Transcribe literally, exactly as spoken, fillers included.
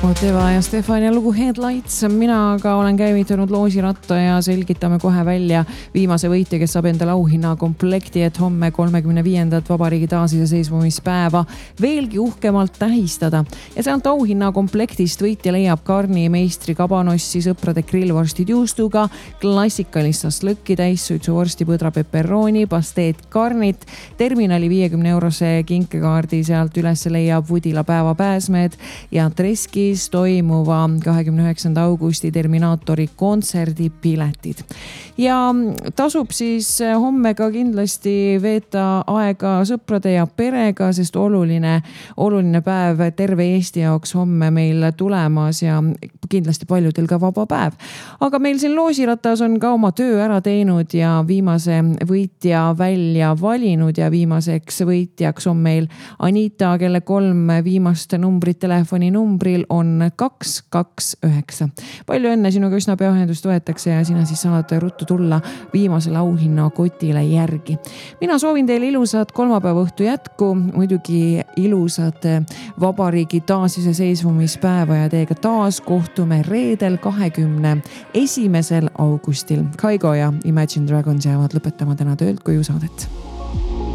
Oteva ja Stefania lugu Headlights. Mina aga olen käivitanud loosiratta ja selgitame kohe välja viimase võitja, kes saab endale auhinna komplekti, et homme kolmekümne viiendat vabariigi taasiseseisvumispäeva veelgi uhkemalt tähistada. Ja sealt auhinna komplektist võitja leiab Karni meistri kabanossi, sõprade grillvorstid juustuga, klassikalist lõkki täis, suitsuvorsti, põdra, peperoni, pasteet, karnit, terminali viiekümne eurose kinkekaardi sealt üles leiab Vudila päevapääsmed ja Treski toimuva kahekümne üheksanda augusti Terminaatori kontserdi piletid. Ja tasub siis homme ka kindlasti veeta aega sõprade ja perega, sest oluline, oluline päev terve Eesti jaoks homme meil tulemas ja kindlasti paljudel ka vaba päev. Aga meil siin loosiratas on ka oma töö ära teinud ja viimase võitja välja valinud ja viimaseks võitjaks on meil Anita, kelle kolm viimast numbrit telefoni numbril on kaks kaks üheksa. Palju enne sinuga üsna peaühendust võetakse ja sina siis saad ruttu tulla viimasele auhinna kotile järgi. Mina soovin teile ilusat kolmapäeva õhtu jätku, muidugi ilusat vabariigi taasiseseisvumispäeva ja teiega taas kohtume reedel kahekümne esimesel augustil. Kaigo ja Imagine Dragons jäävad lõpetama täna töölt koju saadet.